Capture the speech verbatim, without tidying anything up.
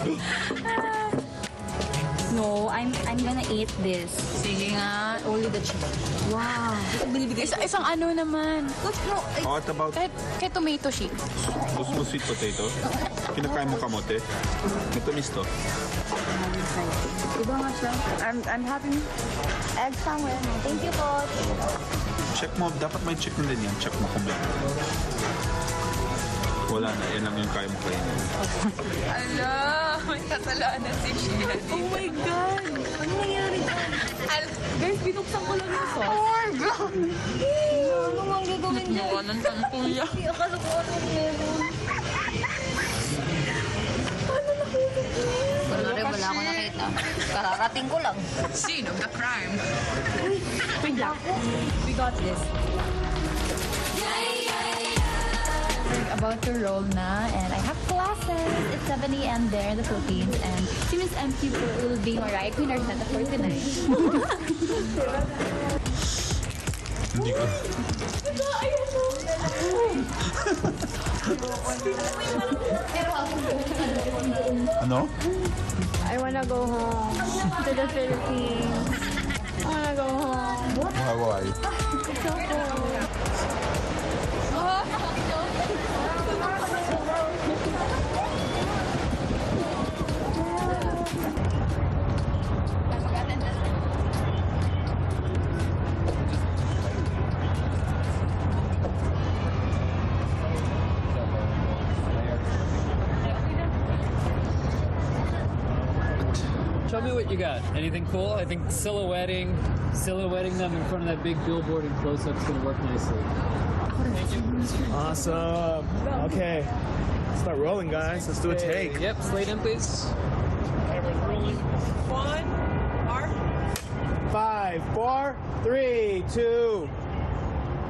No, I'm I'm gonna eat this. Sige nga. Only the chicken. Wow. Isa, isang ano naman. No, Oh, what about Kahit, kahit tomato sheet. gusto mo sweet potato? Kinakain mo kamote? Matamis to. iba nga siya. I'm, I'm having egg somewhere. Thank you, Coach. Check mo, dapat may check na din yan. Check mo kung meron. Wala na, yan lang yung kaya mo kainin. Ala, may kasalanan si Sheila. Oh my God! Ano nangyari dyan? Guys, binuksan ko lang yung sauce. Oh my God! Ano nga ang gagawin dyan? Mukha ng tantuya. Hindi, akala ko anong meron. Paano nakita ko? Kunwari, wala akong nakita. Kararating ko lang. Scene of the crime. Wait lang. We got this. About to roll na, and I have classes. It's seven a m there in the Philippines, and si Miss M Q will be Mariah Queen Arceta for tonight. Hindi ko. Ano? I wanna go home to the Philippines. I wanna go home. Why, why? It's so cold. Show me what you got. Anything cool? I think silhouetting, silhouetting them in front of that big billboard in close-up is going to work nicely. Awesome. Okay. Let's start rolling, guys. Let's do a Okay, take. Yep, slate in, please. Camera's rolling. One. Five, four, three, two,